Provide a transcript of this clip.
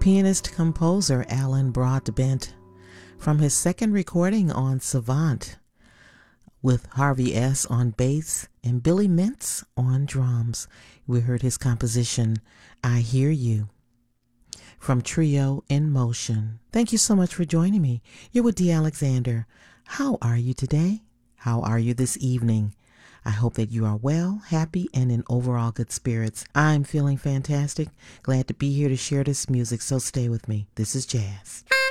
Pianist-composer Alan Broadbent from his second recording on Savant with Harvey S. on bass and Billy Mintz on drums. We heard his composition, I Hear You, from Trio in Motion. Thank you so much for joining me. You're with Dee Alexander. How are you today? How are you this evening? I hope that you are well, happy, and in overall good spirits. I'm feeling fantastic. Glad to be here to share this music, so stay with me. This is Jazz.